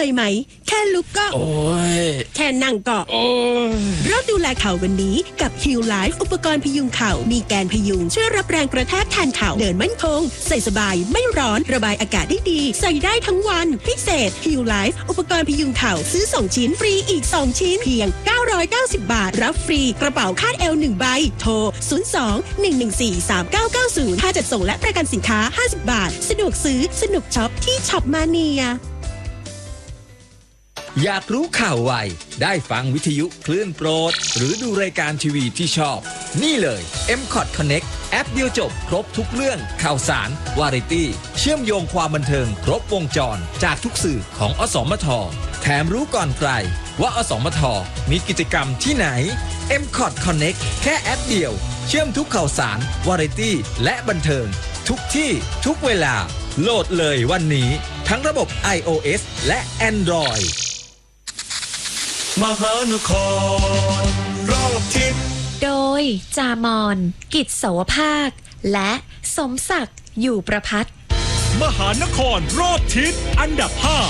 อยไหมแค่ลุกก็โอ้ยแค่นั่งก็โอ้ยเริ่มดูแลเข่าวันนี้กับ Heal Life อุปกรณ์พยุงเข่ามีแกนพยุงช่วยรับแรงกระแทกแทนเข่าเดินมั่นคงใส่สบายไม่ร้อนระบายอากาศได้ดีใส่ได้ทั้งวันพิเศษ Heal Life อุปกรณ์พยุงเข่าซื้อ2ชิ้นฟรีอีก2ชิ้นเพียง990 บาทรับฟรีกระเป๋าคาดเอว1ใบโทร02-114-3990ค่าจัดส่งและประกันสินค้า50 บาทสะดวกซื้อสนุกช็อปที่ช็อปมาเนียอยากรู้ข่าวไวได้ฟังวิทยุคลื่นโปรดหรือดูรายการทีวีที่ชอบนี่เลย MCOT Connect แอปเดียวจบครบทุกเรื่องข่าวสารวาไรตี้เชื่อมโยงความบันเทิงครบวงจรจากทุกสื่อของอสมทแถมรู้ก่อนใครว่าอสมทมีกิจกรรมที่ไหน MCOT Connect แค่แอปเดียวเชื่อมทุกข่าวสารวาไรตี้และบันเทิงทุกที่ทุกเวลาโหลดเลยวันนี้ทั้งระบบ iOS และ Android มหานครรอบทิศโดยจามอนกิจโสภาคและสมศักดิ์อยู่ประภัตมหานครรอบทิศอันดับ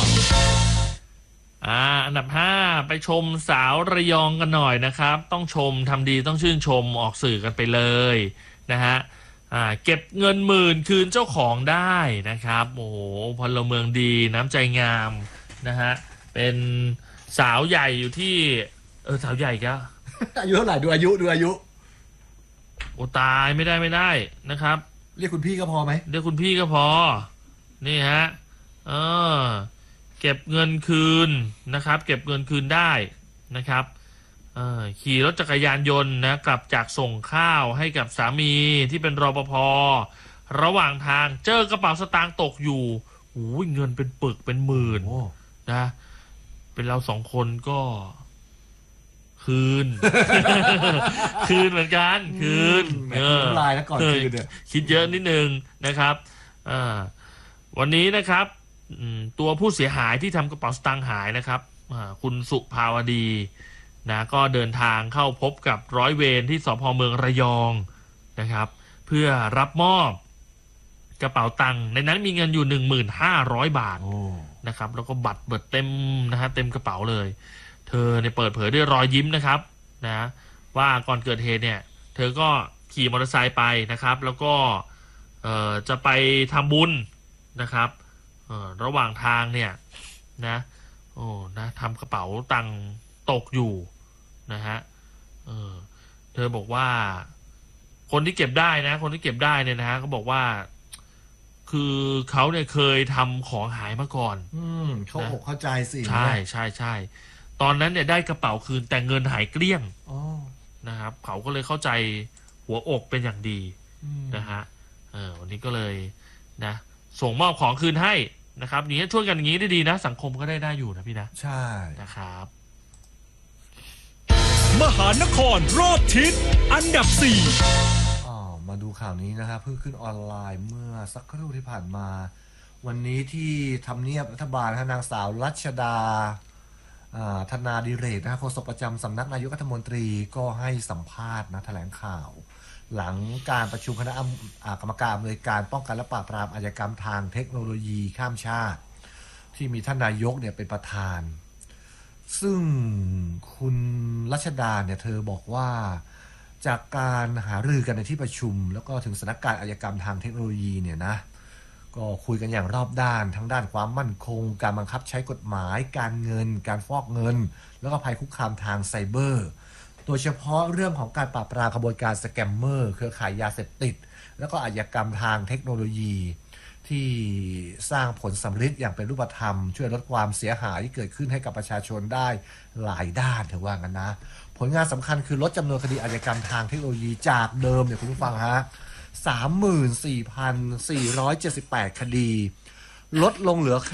อันดับ5ไปชมสาวระยองกันหน่อยนะครับต้องชมทำดีต้องชื่นชมออกสื่อกันไปเลยนะฮะเก็บเงินหมื่นคืนเจ้าของได้นะครับโอ้โหพลเมืองดีน้ำใจงามนะฮะเป็นสาวใหญ่อยู่ที่สาวใหญ่ก็อายุเท่าไหร่ดูอายุโอ้ตายไม่ได้นะครับเรียกคุณพี่ก็พอไหมเรียกคุณพี่ก็พอนี่ฮะเก็บเงินคืนนะครับเก็บเงินคืนได้นะครับขี่รถจักรยานยนต์นะกลับจากส่งข้าวให้กับสามีที่เป็นรปภ.ระหว่างทางเจอกระเป๋าสตางค์ตกอยู่โอ้ยเงินเป็นปึกเป็นหมื่นนะเป็นเรา2คนก็คืน คืนเหมือนกันคืนลายแล้วก่อนคืนคิดเยอะนิดนึงนะครับวันนี้นะครับตัวผู้เสียหายที่ทำกระเป๋าสตางค์หายนะครับคุณสุภาวดีนะก็เดินทางเข้าพบกับร้อยเวรที่สภ.เมืองระยองนะครับเพื่อรับมอบกระเป๋าตังค์ในนั้นมีเงินอยู่ 15,000 บาทนะครับแล้วก็บัตรเบิดเต็มนะฮะเต็มกระเป๋าเลยเธอเนี่ยเปิดเผยด้วยรอยยิ้มนะครับนะว่าก่อนเกิดเหตุเนี่ยเธอก็ขี่มอเตอร์ไซค์ไปนะครับแล้วก็จะไปทำบุญนะครับระหว่างทางเนี่ยนะทำกระเป๋าตังค์ตกอยู่นะฮะเธอบอกว่าคนที่เก็บได้เนี่ยนะฮะเขาบอกว่าคือเขาเนี่ยเคยทำของหายมาก่อนเขาอกเข้าใจสิใช่ตอนนั้นเนี่ยได้กระเป๋าคืนแต่เงินหายเกลี้ยงนะครับเขาก็เลยเข้าใจหัวอกเป็นอย่างดีนะฮะวันนี้ก็เลยนะส่งมอบของคืนให้นะครับอย่างนี้ช่วยกันอย่างนี้ได้ดีนะสังคมก็ได้อยู่นะพี่นะใช่นะครับมหานครรอบทิศอันดับ4 มาดูข่าวนี้นะครับเพิ่งขึ้นออนไลน์เมื่อสักครู่ที่ผ่านมาวันนี้ที่ทำเนียบรัฐบาลนางสาวรัชดาธนาดิเรกนะโฆษกประจำสำนักนายกรัฐมนตรีก็ให้สัมภาษณ์นะแถลงข่าวหลังการประชุมคณะกรรมการอำนวยการป้องกันและปราบปรามอาชญากรรมทางเทคโนโลยีข้ามชาติที่มีท่านนายกเนี่ยเป็นประธานซึ่งคุณรัชดาเนี่ยเธอบอกว่าจากการหารือกันในที่ประชุมแล้วก็ถึงสถานการณ์อาชญากรรมทางเทคโนโลยีเนี่ยนะก็คุยกันอย่างรอบด้านทั้งด้านความมั่นคงการบังคับใช้กฎหมายการเงินการฟอกเงินแล้วก็ภัยคุกคามทางไซเบอร์โดยเฉพาะเรื่องของการปราบปรามขบวนการสแกมเมอร์เครือข่ายยาเสพติดแล้วก็อาชญากรรมทางเทคโนโลยีที่สร้างผลสำเร็จอย่างเป็นรูปธรรมช่วยลดความเสียหายที่เกิดขึ้นให้กับประชาชนได้หลายด้านถือว่างั้นนะผลงานสำคัญคือลดจำนวนคดีอาชญากรรมทางเทคโนโลยีจากเดิมเนี่ยคุณผู้ฟังฮะ 34,478 คดีลดลงเหลือแค่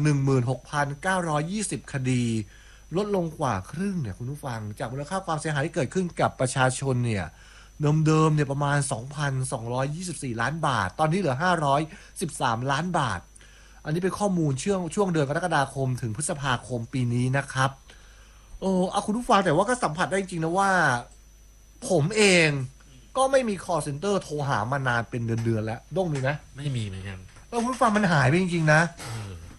16,920 คดีลดลงกว่าครึ่งเนี่ยคุณผู้ฟังจากมูลค่าความเสียหายที่เกิดขึ้นกับประชาชนเนี่ยเดิมเนี่ยประมาณ 2,224 ล้านบาทตอนนี้เหลือ513ล้านบาทอันนี้เป็นข้อมูลช่วงเดือนกรกฎาคมถึงพฤษภาคมปีนี้นะครับเอาคุณผู้ฟังแต่ว่าก็สัมผัสได้จริงนะว่าผมเองก็ไม่มี call center โทรหามานานเป็นเดือนแล้วด้งมีไหมไม่มีเหมือนกันคุณผู้ฟังมันหายไปจริงๆนะ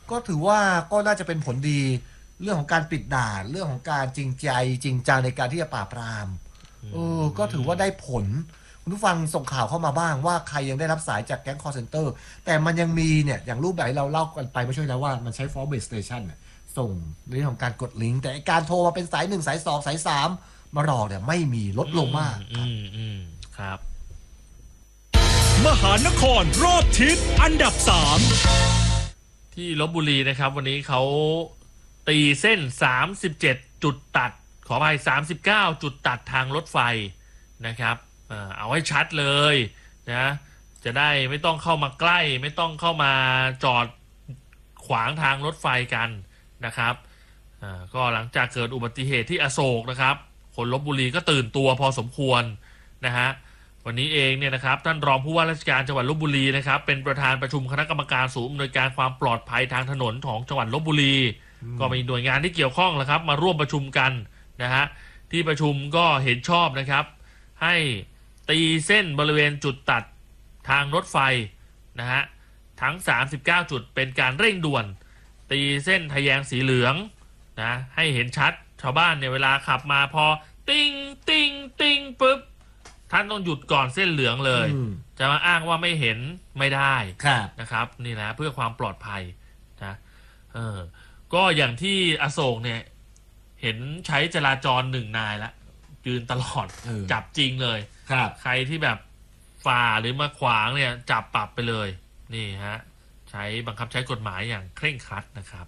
ก็ถือว่าก็น่าจะเป็นผลดีเรื่องของการปิดด่านเรื่องของการจริงใจจริงจังในการที่จะปราบปรามก็ถือว่าได้ผลคุณผู้ฟังส่งข่าวเข้ามาบ้างว่าใครยังได้รับสายจากแก๊ง call center แต่มันยังมีเนี่ยอย่างรูปแบบเราเล่ากันไปไม่ใช่แล้วว่ามันใช้ forward base station เนี่ยส่งเรื่องของการกดลิงก์แต่การโทรมาเป็นสาย1สาย2สาย3มาหลอกเนี่ยไม่มีลดลงมากครับมหานครรอบทิศอันดับ 3 ที่ลพบุรีนะครับวันนี้เขาตีเส้น37จุดตัดขออภัย39จุดตัดทางรถไฟนะครับเอาให้ชัดเลยนะจะได้ไม่ต้องเข้ามาใกล้ไม่ต้องเข้ามาจอดขวางทางรถไฟกันนะครับก็หลังจากเกิดอุบัติเหตุที่อโศกนะครับคนลพบุรีก็ตื่นตัวพอสมควรนะฮะวันนี้เองเนี่ยนะครับท่านรองผู้ว่าราชการจังหวัดลพบุรีนะครับเป็นประธานประชุมคณะกรรมการศูนย์อำนวยการความปลอดภัยทางถนนของจังหวัดลพบุรีก็มีหน่วยงานที่เกี่ยวข้องนะครับมาร่วมประชุมกันนะฮะที่ประชุมก็เห็นชอบนะครับให้ตีเส้นบริเวณจุดตัดทางรถไฟนะฮะทั้ง39จุดเป็นการเร่งด่วนตีเส้นทะแยงสีเหลืองนะให้เห็นชัดชาวบ้านเนี่ยเวลาขับมาพอติ้งติ้งติ้งปุ๊บท่านต้องหยุดก่อนเส้นเหลืองเลยจะมาอ้างว่าไม่เห็นไม่ได้นะครับนี่นะเพื่อความปลอดภัยนะก็อย่างที่อโศกเนี่ยเห็นใช้จราจร1นายละยืนตลอดจับจริงเลยใครที่แบบฝ่าหรือมาขวางเนี่ยจับปรับไปเลยนี่ฮะใช้บังคับใช้กฎหมายอย่างเคร่งครัดนะครับ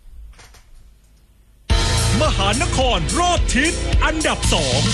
มหานครรอบทิศอันดับ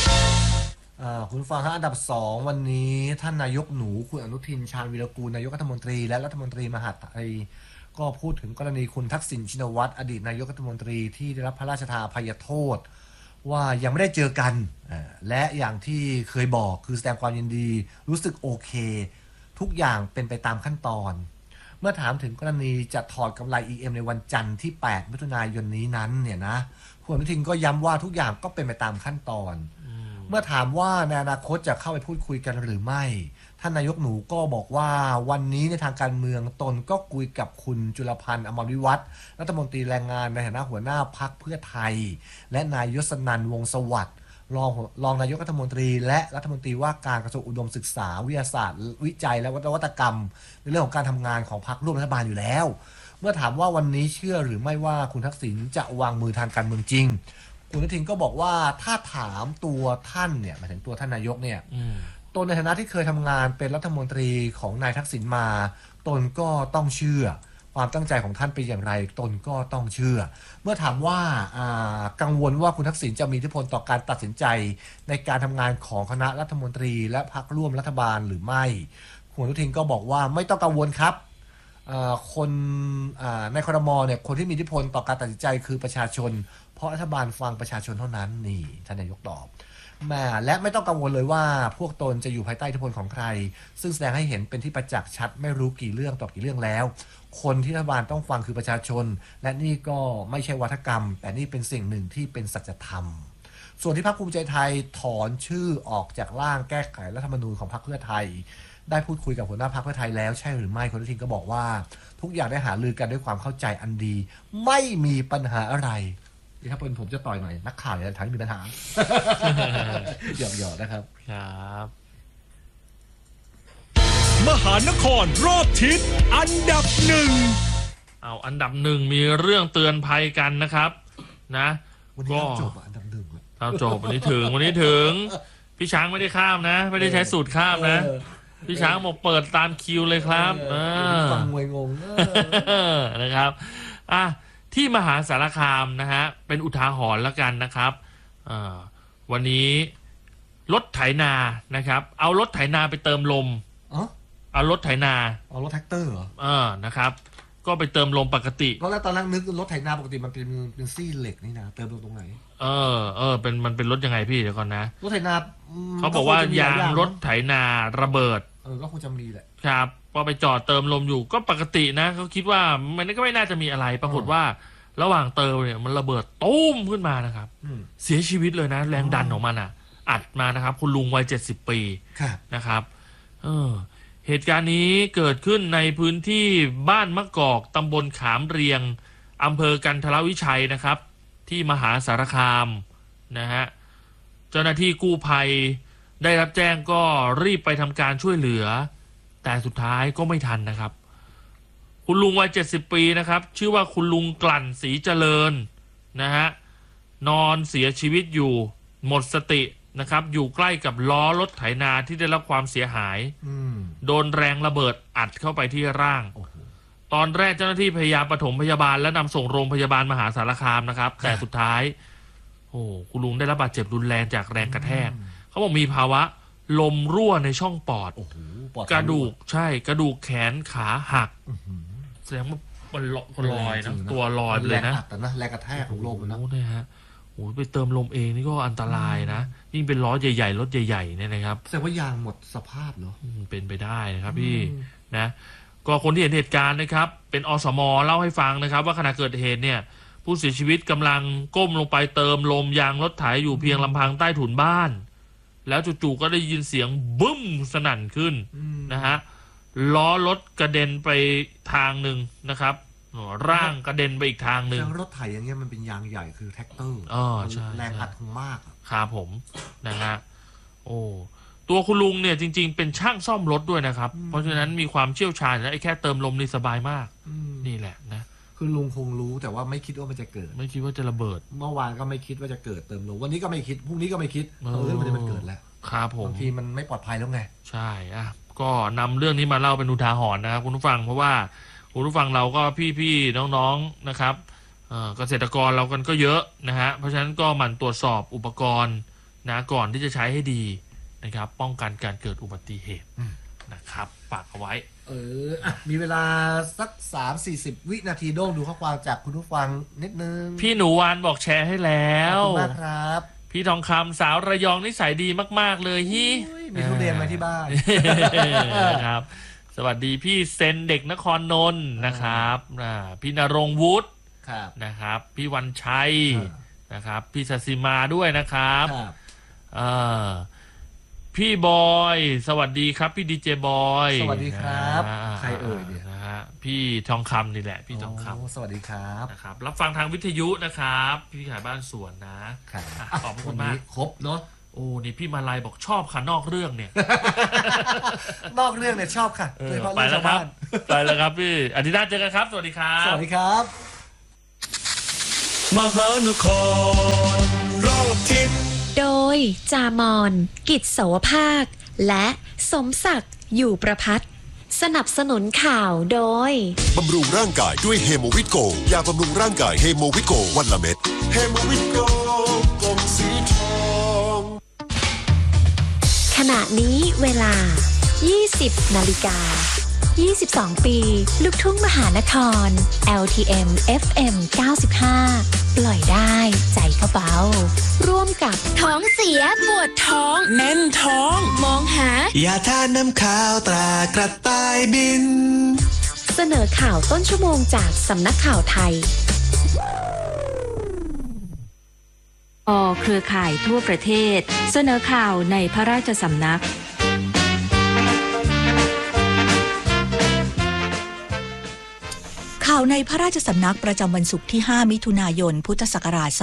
2 คุณฟังฮะอันดับ2วันนี้ท่านนายกหนูคุณอนุทินชาญวีรกูลนายกรัฐมนตรีและรัฐมนตรีมหาดไทยก็พูดถึงกรณีคุณทักษิณชินวัตรอดีตนายกรัฐมนตรีที่ได้รับพระราชทานอภัยโทษว่ายังไม่ได้เจอกันและอย่างที่เคยบอกคือแสดงความยินดีรู้สึกโอเคทุกอย่างเป็นไปตามขั้นตอนเมื่อถามถึงกรณีจะถอดกำไร EM ในวันจันทร์ที่8มิถุนายนนี้นั้นเนี่ยนะคุณอนุทินก็ย้ำว่าทุกอย่างก็เป็นไปตามขั้นตอนเมื่อถามว่าในอนาคตจะเข้าไปพูดคุยกันหรือไม่ท่านนายกหนูก็บอกว่าวันนี้ในทางการเมืองตนก็คุยกับคุณจุลพันธ์อมรวิวัฒน์รัฐมนตรีแรงงานในฐานะหัวหน้าพรรคเพื่อไทยและนายยศนันท์วงศ์สวัสดิ์รองนายกรัฐมนตรีและรัฐมนตรีว่าการกระทรวงอุดมศึกษาวิทยาศาสตร์วิจัยและนวัตกรรมในเรื่องของการทำงานของพรรคร่วมรัฐบาลอยู่แล้วเมื่อถามว่าวันนี้เชื่อหรือไม่ว่าคุณทักษิณจะวางมือทางการเมืองจริงคุณอนุทินก็บอกว่าถ้าถามตัวท่านเนี่ยหมายถึงตัวท่านนายกเนี่ยตนในฐานะที่เคยทำงานเป็นรัฐมนตรีของนายทักษิณมาตนก็ต้องเชื่อความตั้งใจของท่านเป็นอย่างไรตนก็ต้องเชื่อเมื่อถามว่ากังวลว่าคุณทักษิณจะมีอิทธิพลต่อการตัดสินใจในการทำงานของคณะรัฐมนตรีและพรรคร่วมรัฐบาลหรือไม่คุณอนุทินก็บอกว่าไม่ต้องกังวลครับคนในครม.เนี่ยคนที่มีอิทธิพลต่อการตัดสินใจคือประชาชนเพราะรัฐบาลฟังประชาชนเท่านั้นนี่ท่านนายกตอบและไม่ต้องกังวลเลยว่าพวกตนจะอยู่ภายใต้อิทธิพลของใครซึ่งแสดงให้เห็นเป็นที่ประจักษ์ชัดไม่รู้กี่เรื่องต่อกี่เรื่องแล้วคนที่รัฐบาลต้องฟังคือประชาชนและนี่ก็ไม่ใช่วาทกรรมแต่นี่เป็นสิ่งหนึ่งที่เป็นสัจธรรมส่วนที่พรรคภูมิใจไทยถอนชื่อออกจากร่างแก้ไขรัฐธรรมนูญของพรรคเพื่อไทยได้พูดคุยกับหัวหน้าพรรคเพื่อไทยแล้วใช่หรือไม่คุณอนุทินก็บอกว่าทุกอย่างได้หารือกันด้วยความเข้าใจอันดีไม่มีปัญหาอะไรถ้าเป็นผมจะต่อยหน่อยนักข่าวอย่าถามมีปัญหา หยอกๆนะครับครับมหานครรอบทิศอันดับ 1 เอาอันดับ 1มีเรื่องเตือนภัยกันนะครับนะวันนี้จบอันดับ 1 เราจบวันนี้ถึงพี่ช้างไม่ได้ข้ามนะไม่ได้ใช้สูตรข้ามนะพี่ช้างบอกเปิดตามคิวเลยครับฟังมวยงงนะครับที่มหาสารคามนะฮะเป็นอุทาหรณ์แล้วกันนะครับวันนี้รถไถนานะครับเอารถไถนาไปเติมลมเอารถไถนาเอารถแท็กเตอร์เหรอนะครับก็ไปเติมลมปกติก็แล้วตอนนั้นนึกรถไถนาปกติมันเป็นซี่เหล็กนี่นะเติมลมตรงไหนมันเป็นรถยังไงพี่เดี๋ยวก่อนนะรถไถนาเขาบอกว่ายางรถไถนาระเบิดก็คงจะมีแหละครับพอไปจอดเติมลมอยู่ก็ปกตินะเขาคิดว่ามันก็ไม่น่าจะมีอะไรปรากฏว่าระหว่างเติมเนี่ยมันระเบิดตุ้มขึ้นมานะครับเสียชีวิตเลยนะแรงดันของมันอัดมานะครับคุณลุงวัย70 ปีนะครับเหตุการณ์นี้เกิดขึ้นในพื้นที่บ้านมะกอกตำบลขามเรียงอำเภอกันทรวิชัยนะครับที่มหาสารคามนะฮะเจ้าหน้าที่กู้ภัยได้รับแจ้งก็รีบไปทำการช่วยเหลือแต่สุดท้ายก็ไม่ทันนะครับคุณลุงวัย70 ปีนะครับชื่อว่าคุณลุงกลั่นศรีเจริญนะฮะนอนเสียชีวิตอยู่หมดสตินะครับอยู่ใกล้กับล้อรถไถนาที่ได้รับความเสียหายโดนแรงระเบิดอัดเข้าไปที่ร่างตอนแรกเจ้าหน้าที่พยายามปฐมพยาบาลและนำส่งโรงพยาบาลมหาสารคามนะครับแต่สุดท้ายคุณลุงได้รับบาดเจ็บรุนแรงจากแรงกระแทกเขาบอกมีภาวะลมรั่วในช่องปอดกระดูกแขนขาหักแสดงว่ามันลอยนะตัวลอยเลยนะแรงกระแทกของลมนะเนี่ยฮะไปเติมลมเองนี่ก็อันตรายนะยิ่งเป็นล้อใหญ่ๆรถใหญ่ๆเนี่ยนะครับแสดงว่ายางหมดสภาพเหรอเป็นไปได้นะครับพี่นะก็คนที่เห็นเหตุการณ์นะครับเป็นอสม.เล่าให้ฟังนะครับว่าขณะเกิดเหตุเนี่ยผู้เสียชีวิตกำลังก้มลงไปเติมลมยางรถไถอยู่เพียงลำพังใต้ถุนบ้านแล้วจู่ๆก็ได้ยินเสียงบึ้มสนั่นขึ้นนะฮะล้อรถกระเด็นไปทางหนึ่งนะครับร่างกระเด็นไปอีกทางหนึ่งรถไถอย่างเงี้ยมันเป็นยางใหญ่คือแท็กเตอร์ใช่แรงอัดมากครับผมนะฮะตัวคุณลุงเนี่ยจริงๆเป็นช่างซ่อมรถด้วยนะครับเพราะฉะนั้นมีความเชี่ยวชาญและแค่เติมลมนี่สบายมากนี่แหละนะคือลุงคงรู้แต่ว่าไม่คิดว่ามันจะเกิดไม่คิดว่าจะระเบิดเมื่อวานก็ไม่คิดว่าจะเกิดเติมลมวันนี้ก็ไม่คิดพรุ่งนี้ก็ไม่คิดเรื่องมันเกิดแล้วครับผมบางทีมันไม่ปลอดภัยแล้วไงใช่ก็นำเรื่องนี้มาเล่าเป็นอุทาหรณ์นะครับคุณผู้ฟังเพราะว่าคุณผู้ฟังเราก็พี่ๆน้องๆนะครับเกษตรกรเรากันก็เยอะนะฮะเพราะฉะนั้นก็หมั่นตรวจสอบอุปกรณ์นะก่อนที่จะใช้ให้ดีนะครับป้องกันการเกิดอุบัติเหตุนะครับฝากเอาไว้มีเวลาสัก 30-40 วินาทีโด้งดูข้อความจากคุณผู้ฟังนิดนึงพี่หนูวานบอกแชร์ให้แล้วขอบคุณมากครับพี่ทองคำสาวระยองนิสัยดีมากๆเลยฮีมีทุเรียนมาที่บ้านนะครับสวัสดีพี่เซนเด็กนครนนท์นะครับพี่ณรงค์วุฒินะครับพี่วันชัยนะครับพี่ศศิมาด้วยนะครับพี่บอยสวัสดีครับพี่ดีเจบอยสวัสดีครับใครเอ่ยเนี่ยนะฮะพี่ทองคำนี่แหละพี่ทองคำสวัสดีครับนะครับรับฟังทางวิทยุนะครับพี่ขายบ้านสวนนะขอบคุณมากครบเนาะนี่พี่มาลัยบอกชอบค่ะนอกเรื่องเนี่ยนอกเรื่องเนี่ยชอบค่ะไปแล้วครับไปแล้วครับพี่อาทิตย์หน้าเจอกันครับสวัสดีครับสวัสดีครับมหานครรอบทิศโดยจามอนกิจโสภาคและสมศักดิ์อยู่ประภัตสนับสนุนข่าวโดยบำรุงร่างกายด้วยเฮโมวิโกยาบำรุงร่างกายเฮโมวิโกวันละเม็ดเฮโมวิโกกล่องสีทองขณะนี้เวลา 20 นาฬิกา 22 ปีลูกทุ่งมหานคร LTM FM 95 ปล่อยได้ใจก็เบาร่วมกับท้องเสียปวดท้องแน่นท้องมองหายาทาน้ำขาวตรากระต่ายบินเสนอข่าวต้นชั่วโมงจากสำนักข่าวไทยเครือข่ายทั่วประเทศเสนอข่าวในพระราชสำนักข่าวในพระราชสำนักประจำวันศุกร์ที่ 5 มิถุนายน พุทธศักราช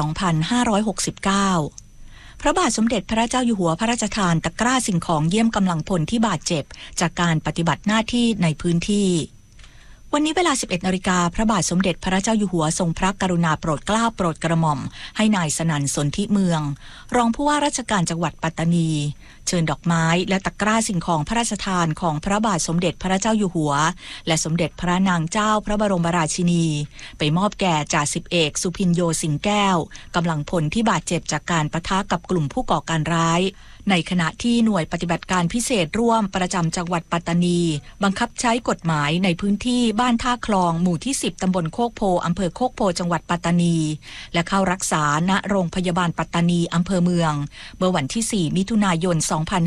2569 พระบาทสมเด็จพระเจ้าอยู่หัวพระราชทานตะกร้าสิ่งของเยี่ยมกำลังพลที่บาดเจ็บจากการปฏิบัติหน้าที่ในพื้นที่วันนี้เวลา 11 นาฬิกาพระบาทสมเด็จพระเจ้าอยู่หัวทรงพระกรุณาโปรดเกล้าโปรดกระหม่อมให้นายสนั่นสนธิเมืองรองผู้ว่าราชการจังหวัดปัตตานีเชิญดอกไม้และตะกร้าสิ่งของพระราชทานของพระบาทสมเด็จพระเจ้าอยู่หัวและสมเด็จพระนางเจ้าพระบรมราชินีไปมอบแก่จ่าสิบเอกสุพินโยสิงแก้วกำลังพลที่บาดเจ็บจากการปะทะกับกลุ่มผู้ก่อการร้ายในขณะที่หน่วยปฏิบัติการพิเศษร่วมประจำจังหวัดปัตตานีบังคับใช้กฎหมายในพื้นที่บ้านท่าคลองหมู่ที่ 10 ตำบลโคกโพอำเภอโคกโพจังหวัดปัตตานีและเข้ารักษาณโรงพยาบาลปัตตานีอำเภอเมืองเมื่อวันที่ 4 มิถุนายน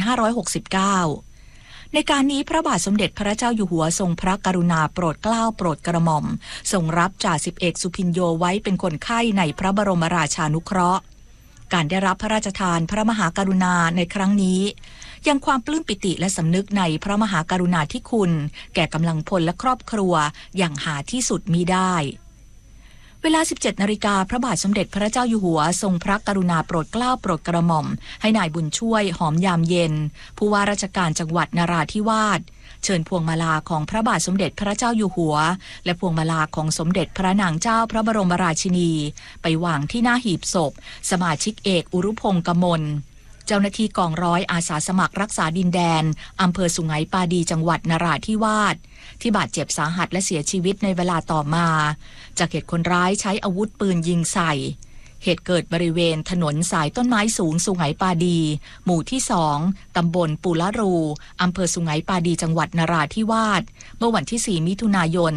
2569 ในการนี้พระบาทสมเด็จพระเจ้าอยู่หัวทรงพระกรุณาโปรดเกล้าโปรดกระหม่อมทรงรับจ่าสิบเอกสุพินโยไว้เป็นคนไข้ในพระบรมราชานุเคราะห์การได้รับพระราชทานพระมหากรุณาในครั้งนี้ยังความปลื้มปิติและสำนึกในพระมหากรุณาธิคุณแก่กำลังพลและครอบครัวอย่างหาที่สุดมิได้เวลา 17 นาฬิกาพระบาทสมเด็จพระเจ้าอยู่หัวทรงพระกรุณาโปรดเกล้าโปรดกระหม่อมให้นายบุญช่วยหอมยามเย็นผู้ว่าราชการจังหวัดนราธิวาสเชิญพวงมาลาของพระบาทสมเด็จพระเจ้าอยู่หัวและพวงมาลาของสมเด็จพระนางเจ้าพระบรมราชินีไปวางที่หน้าหีบศพสมาชิกเอกอุรุพงษ์กมลเจ้าหน้าที่กองร้อยอาสาสมัครรักษาดินแดนอำเภอสุไหงปาดีจังหวัดนราธิวาสที่บาดเจ็บสาหัสและเสียชีวิตในเวลาต่อมาจากเหตุคนร้ายใช้อาวุธปืนยิงใส่เหตุเกิดบริเวณถนนสายต้นไม้สูงสุไหงปาดีหมู่ที่2ตำบลปูละรูอำเภอสุไหงปาดีจังหวัดนราธิวาสเมื่อวันที่4มิถุนายน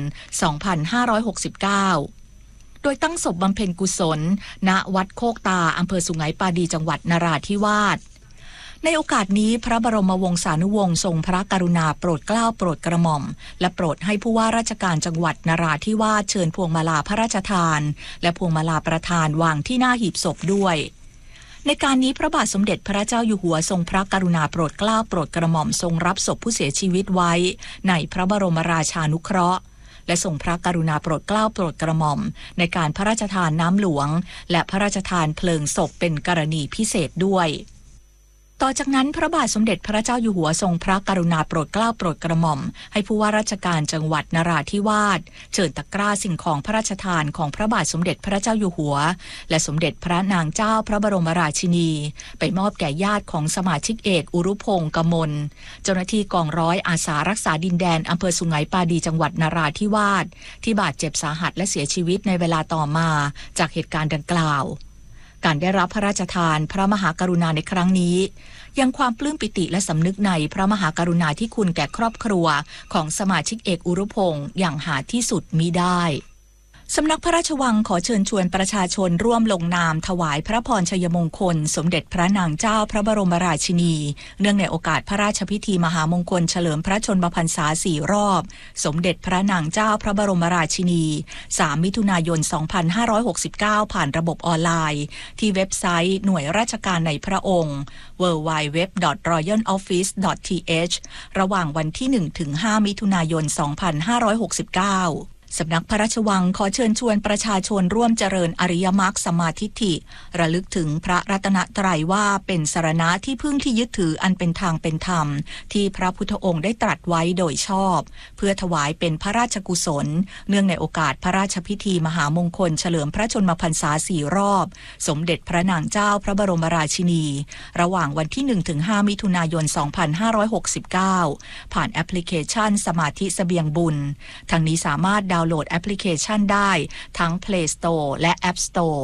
2569โดยตั้งศพบำเพ็ญกุศลณวัดโคกตาอำเภอสุไหงปาดีจังหวัดนราธิวาสในโอกาสนี้พระบรมวงศานุวงศ์ทรงพระกรุณาโปรดเกล้าโปรดกระหม่อมและโปรดให้ผู้ว่าราชการจังหวัดนราธิวาสเชิญพวงมาลาพระราชทานและพวงมาลาประธานวางที่หน้าหีบศพด้วยในการนี้พระบาทสมเด็จพระเจ้าอยู่หัวทรงพระกรุณาโปรดเกล้าโปรดกระหม่อมทรงรับศพผู้เสียชีวิตไว้ในพระบรมราชานุเคราะห์และทรงพระกรุณาโปรดเกล้าโปรดกระหม่อมในการพระราชทานน้ำหลวงและพระราชทานเพลิงศพเป็นกรณีพิเศษด้วยต่อจากนั้นพระบาทสมเด็จพระเจ้าอยู่หัวทรงพระกรุณาโปรดเกล้าโปรดกระหม่อมให้ผู้ว่าราชการจังหวัดนราธิวาสเชิญตะกร้าสิ่งของพระราชทานของพระบาทสมเด็จพระเจ้าอยู่หัวและสมเด็จพระนางเจ้าพระบรมราชินีไปมอบแก่ญาติของสมาชิกเอกอุรุพงษ์กมลเจ้าหน้าที่กองร้อยอาสารักษาดินแดนอำเภอสุไหงปาดีจังหวัดนราธิวาสที่บาดเจ็บสาหัสและเสียชีวิตในเวลาต่อมาจากเหตุการณ์ดังกล่าวการได้รับพระราชทานพระมหากรุณาในครั้งนี้ยังความปลื้มปิติและสำนึกในพระมหากรุณาธิคุณแก่ครอบครัวของสมาชิกเอกอุรุพงษ์อย่างหาที่สุดมิได้สำนักพระราชวังขอเชิญชวนประชาชนร่วมลงนามถวายพระพรชัยมงคลสมเด็จพระนางเจ้าพระบรมราชินีเนื่องในโอกาสพระราชพิธีมหามงคลเฉลิมพระชนมพรรษา4 รอบสมเด็จพระนางเจ้าพระบรมราชินี3 มิถุนายน 2569 ผ่านระบบออนไลน์ที่เว็บไซต์หน่วยราชการในพระองค์ www.royaloffice.th ระหว่างวันที่ 1-5 มิถุนายน 2569สำนักพระราชวังขอเชิญชวนประชาชนร่วมเจริญอริยมรรคสัมมาทิฏฐิระลึกถึงพระรัตนตรัยว่าเป็นสรณะที่พึ่งที่ยึดถืออันเป็นทางเป็นธรรมที่พระพุทธองค์ได้ตรัสไว้โดยชอบเพื่อถวายเป็นพระราชกุศลเนื่องในโอกาสพระราชพิธีมหามงคลเฉลิมพระชนมพรรษา4 รอบสมเด็จพระนางเจ้าพระบรมราชินีระหว่างวันที่ 1-5 มิถุนายน 2569 ผ่านแอปพลิเคชันสมาธิเสบียงบุญทั้งนี้สามารถดาวน์โหลดแอปพลิเคชันได้ทั้ง Play Store และ App Store